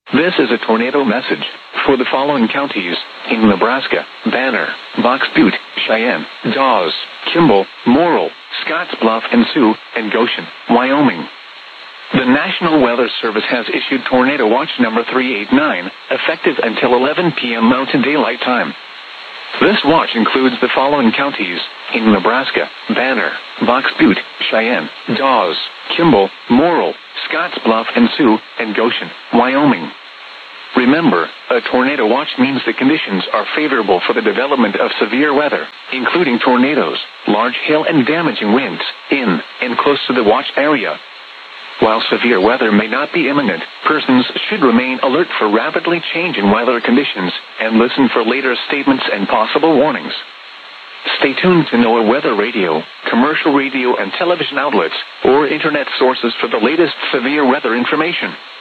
This is a tornado message for the following counties in Nebraska: Banner, Box Butte, Cheyenne, Dawes, Kimball, Morrill, Scottsbluff and Sioux, and Goshen, Wyoming. The National Weather Service has issued Tornado Watch number 389, effective until 11 p.m. Mountain Daylight Time. This watch includes the following counties in Nebraska: Banner, Box Butte, Cheyenne, Dawes, Kimball, Morrill, Scottsbluff and Sioux, and Goshen, Wyoming. Remember, a tornado watch means the conditions are favorable for the development of severe weather, including tornadoes, large hail and damaging winds, in and close to the watch area. While severe weather may not be imminent, persons should remain alert for rapidly changing weather conditions and listen for later statements and possible warnings. Stay tuned to NOAA Weather Radio, commercial radio and television outlets, or internet sources for the latest severe weather information.